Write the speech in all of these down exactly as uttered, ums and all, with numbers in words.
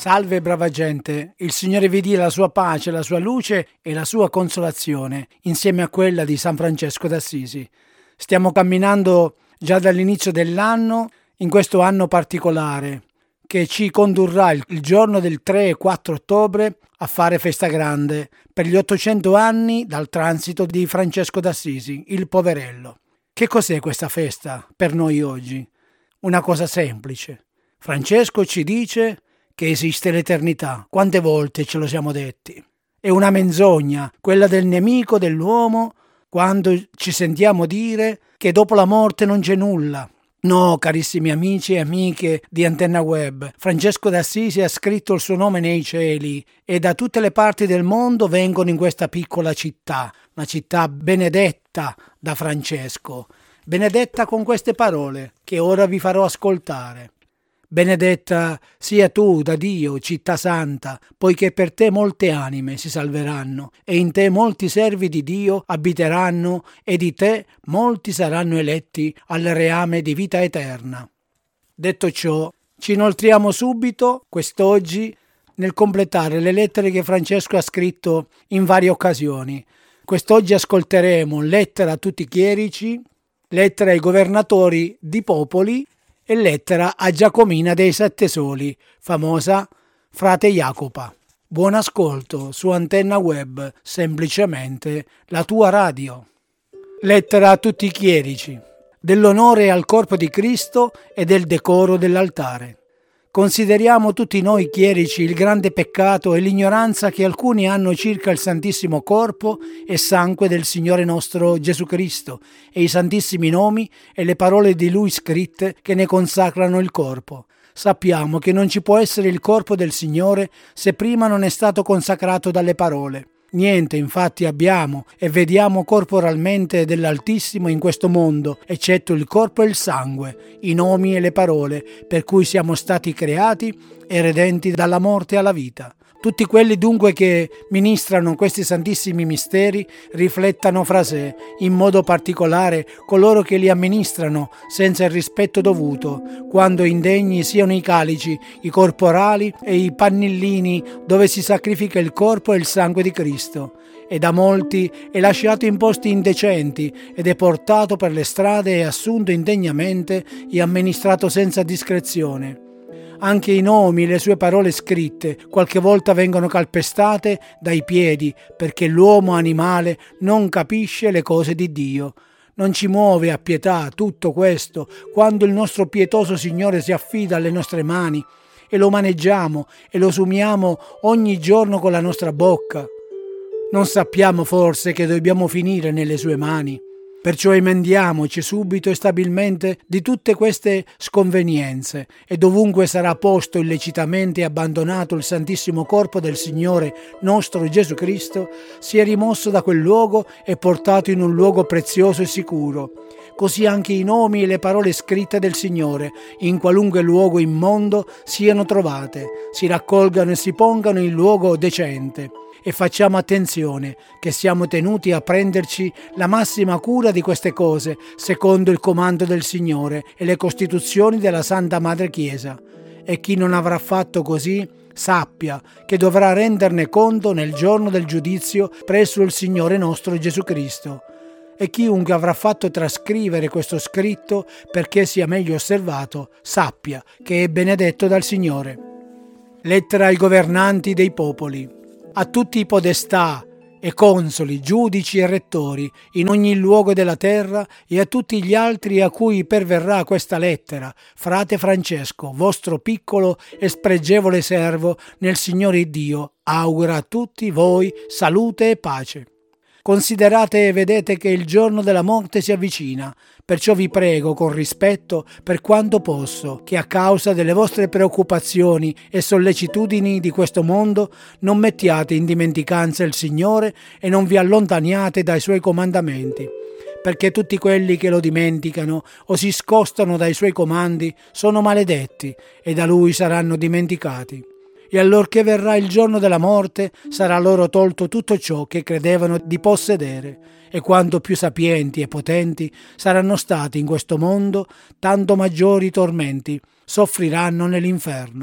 Salve brava gente, il Signore vi dia la sua pace, la sua luce e la sua consolazione insieme a quella di San Francesco d'Assisi. Stiamo camminando già dall'inizio dell'anno in questo anno particolare che ci condurrà il, il giorno del tre e quattro ottobre a fare festa grande per gli ottocento anni dal transito di Francesco d'Assisi, il poverello. Che cos'è questa festa per noi oggi? Una cosa semplice. Francesco ci dice che esiste l'eternità. Quante volte ce lo siamo detti? È una menzogna, quella del nemico dell'uomo, quando ci sentiamo dire che dopo la morte non c'è nulla. No, carissimi amici e amiche di Antenna Web, Francesco d'Assisi ha scritto il suo nome nei cieli e da tutte le parti del mondo vengono in questa piccola città, una città benedetta da Francesco, benedetta con queste parole che ora vi farò ascoltare. Benedetta sia tu da Dio, città santa, poiché per te molte anime si salveranno, e in te molti servi di Dio abiteranno, e di te molti saranno eletti al reame di vita eterna. Detto ciò, ci inoltriamo subito, quest'oggi, nel completare le lettere che Francesco ha scritto in varie occasioni. Quest'oggi ascolteremo lettera a tutti i chierici, lettera ai governatori di popoli, e lettera a Giacomina dei Sette Soli, famosa frate Jacopa. Buon ascolto su Antenna Web, semplicemente la tua radio. Lettera a tutti i chierici, dell'onore al corpo di Cristo e del decoro dell'altare. Consideriamo tutti noi chierici il grande peccato e l'ignoranza che alcuni hanno circa il Santissimo Corpo e Sangue del Signore nostro Gesù Cristo e i santissimi nomi e le parole di Lui scritte che ne consacrano il corpo. Sappiamo che non ci può essere il corpo del Signore se prima non è stato consacrato dalle parole. Niente infatti abbiamo e vediamo corporalmente dell'Altissimo in questo mondo, eccetto il corpo e il sangue, i nomi e le parole, per cui siamo stati creati e redenti dalla morte alla vita. Tutti quelli dunque che ministrano questi santissimi misteri riflettano fra sé, in modo particolare coloro che li amministrano senza il rispetto dovuto, quando indegni siano i calici, i corporali e i pannillini dove si sacrifica il corpo e il sangue di Cristo. E da molti è lasciato in posti indecenti ed è portato per le strade e assunto indegnamente e amministrato senza discrezione. Anche i nomi e le sue parole scritte qualche volta vengono calpestate dai piedi perché l'uomo animale non capisce le cose di Dio. Non ci muove a pietà tutto questo quando il nostro pietoso Signore si affida alle nostre mani e lo maneggiamo e lo sumiamo ogni giorno con la nostra bocca. Non sappiamo forse che dobbiamo finire nelle sue mani? Perciò emendiamoci subito e stabilmente di tutte queste sconvenienze e dovunque sarà posto illecitamente e abbandonato il Santissimo Corpo del Signore nostro Gesù Cristo, sia rimosso da quel luogo e portato in un luogo prezioso e sicuro. Così anche i nomi e le parole scritte del Signore in qualunque luogo immondo siano trovate, si raccolgano e si pongano in luogo decente. E facciamo attenzione che siamo tenuti a prenderci la massima cura di queste cose secondo il comando del Signore e le costituzioni della Santa Madre Chiesa. E chi non avrà fatto così sappia che dovrà renderne conto nel giorno del giudizio presso il Signore nostro Gesù Cristo. E chiunque avrà fatto trascrivere questo scritto perché sia meglio osservato, sappia che è benedetto dal Signore. Lettera ai governanti dei popoli. A tutti i podestà e consoli, giudici e rettori in ogni luogo della terra e a tutti gli altri a cui perverrà questa lettera, frate Francesco, vostro piccolo e spregevole servo nel Signore Dio, augura a tutti voi salute e pace. Considerate e vedete che il giorno della morte si avvicina, perciò vi prego con rispetto per quanto posso che a causa delle vostre preoccupazioni e sollecitudini di questo mondo non mettiate in dimenticanza il Signore e non vi allontaniate dai Suoi comandamenti, perché tutti quelli che lo dimenticano o si scostano dai Suoi comandi sono maledetti e da Lui saranno dimenticati. E allorché verrà il giorno della morte sarà loro tolto tutto ciò che credevano di possedere, e quanto più sapienti e potenti saranno stati in questo mondo, tanto maggiori tormenti soffriranno nell'inferno.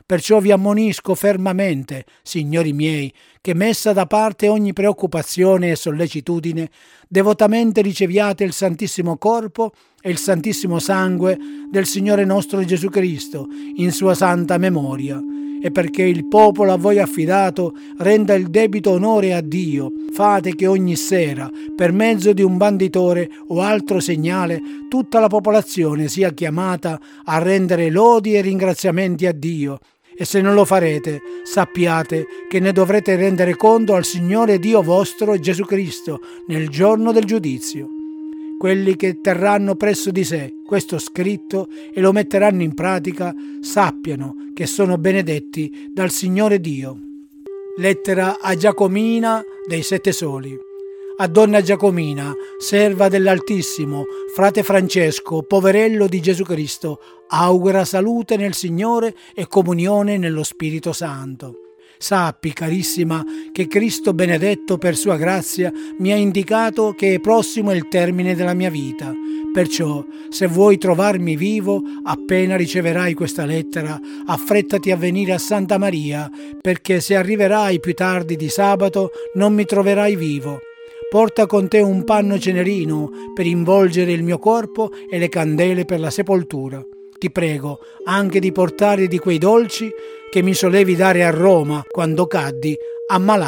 Perciò vi ammonisco fermamente, signori miei, che messa da parte ogni preoccupazione e sollecitudine, devotamente riceviate il Santissimo Corpo e il Santissimo Sangue del Signore nostro Gesù Cristo in sua santa memoria, e perché il popolo a voi affidato renda il debito onore a Dio, fate che ogni sera, per mezzo di un banditore o altro segnale, tutta la popolazione sia chiamata a rendere lodi e ringraziamenti a Dio. E se non lo farete, sappiate che ne dovrete rendere conto al Signore Dio vostro Gesù Cristo nel giorno del giudizio. Quelli che terranno presso di sé questo scritto e lo metteranno in pratica, sappiano che sono benedetti dal Signore Dio. Lettera a Giacomina dei Sette Soli. A donna Giacomina, serva dell'Altissimo, frate Francesco, poverello di Gesù Cristo, augura salute nel Signore e comunione nello Spirito Santo. Sappi, carissima, che Cristo benedetto per sua grazia mi ha indicato che è prossimo il termine della mia vita. Perciò, se vuoi trovarmi vivo, appena riceverai questa lettera, affrettati a venire a Santa Maria, perché se arriverai più tardi di sabato non mi troverai vivo. Porta con te un panno cenerino per involgere il mio corpo e le candele per la sepoltura. Ti prego anche di portare di quei dolci che mi solevi dare a Roma quando caddi ammalato.